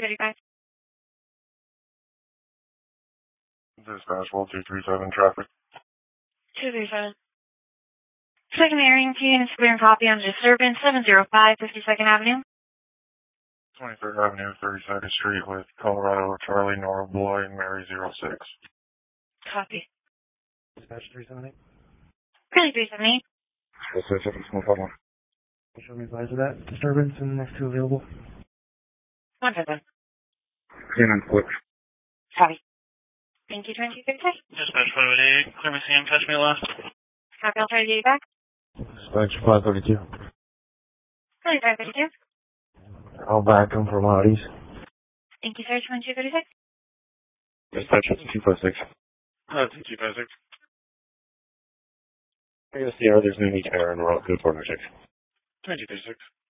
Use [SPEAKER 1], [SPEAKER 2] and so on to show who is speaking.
[SPEAKER 1] 235.
[SPEAKER 2] Dispatch 237 traffic.
[SPEAKER 1] 237. Second Arrington, clear and copy on disturbance 705 52nd Avenue.
[SPEAKER 2] 23rd Avenue, 32nd Street with Colorado, Charlie, Nora Boy, and Mary 06.
[SPEAKER 1] Copy.
[SPEAKER 3] Dispatch 378.
[SPEAKER 1] Really 378.
[SPEAKER 2] Dispatch, no problem.
[SPEAKER 3] Show me advise of that. Disturbance and the next two available.
[SPEAKER 1] 151.
[SPEAKER 2] Cannon Quick.
[SPEAKER 1] Copy. Thank you, 2236.
[SPEAKER 4] Dispatch 588, clear me CM, catch me last.
[SPEAKER 1] Copy, I'll try to get you back.
[SPEAKER 3] Dispatch 532.
[SPEAKER 1] Really 532.
[SPEAKER 3] I'll back them from Audis.
[SPEAKER 1] Thank you, sir, 2236.
[SPEAKER 2] Dispatch 256.
[SPEAKER 4] 256.
[SPEAKER 2] I gotta see how there's no need to error in the route. Good partnership.
[SPEAKER 4] 2236.